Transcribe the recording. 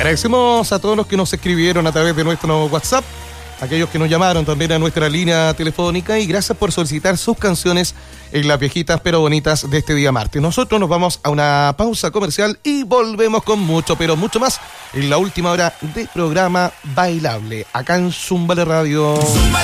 Agradecemos a todos los que nos escribieron a través de nuestro WhatsApp, aquellos que nos llamaron también a nuestra línea telefónica, y gracias por solicitar sus canciones en las viejitas pero bonitas de este día martes. Nosotros nos vamos a una pausa comercial y volvemos con mucho, pero mucho más en la última hora de programa Bailable, acá en Zúmbale Radio.